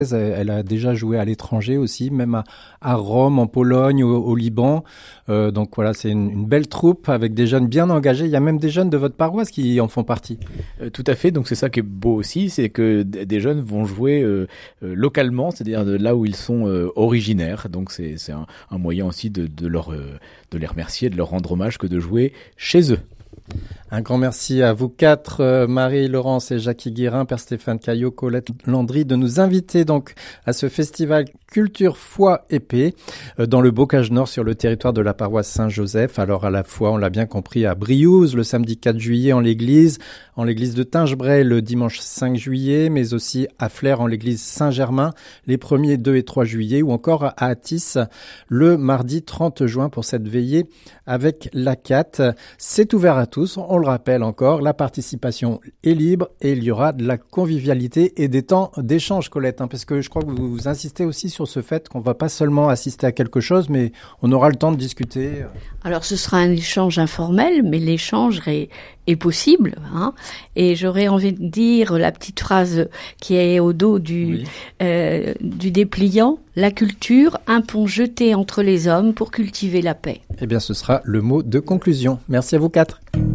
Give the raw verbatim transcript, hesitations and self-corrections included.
Elle a déjà joué à l'étranger aussi, même à, à Rome, en Pologne, au, au Liban. Euh, donc voilà, c'est une, une belle troupe avec des jeunes bien engagés. Il y a même des jeunes de votre paroisse qui en font partie. Euh, tout à fait, donc c'est ça qui est beau aussi, c'est que d- des jeunes vont jouer euh, euh, localement, c'est-à-dire de là où ils sont euh, originaires. Donc c'est, c'est un, un moyen aussi de, de, leur, euh, de les remercier, de leur rendre hommage que de jouer chez eux. Un grand merci à vous quatre, euh, Marie, Laurence et Jackie Guérin, Père Stéphane Caillot, Colette Landry, de nous inviter donc à ce festival Culture, Foi et Paix euh, dans le Bocage Nord sur le territoire de la paroisse Saint-Joseph. Alors à la fois, on l'a bien compris, à Briouze le samedi quatre juillet en l'église, en l'église de Tingebray le dimanche cinq juillet, mais aussi à Flers en l'église Saint-Germain les premiers deux et trois juillet, ou encore à Athis le mardi trente juin pour cette veillée avec l'A C A T. C'est ouvert à tous, on le rappelle encore, la participation est libre et il y aura de la convivialité et des temps d'échange, Colette, hein, parce que je crois que vous, vous insistez aussi sur ce fait qu'on ne va pas seulement assister à quelque chose, mais on aura le temps de discuter. Alors ce sera un échange informel, mais l'échange est, est possible, hein. Et j'aurais envie de dire la petite phrase qui est au dos du, oui. euh, du dépliant: la culture, un pont jeté entre les hommes pour cultiver la paix. Eh bien, ce sera le mot de conclusion. Merci à vous quatre.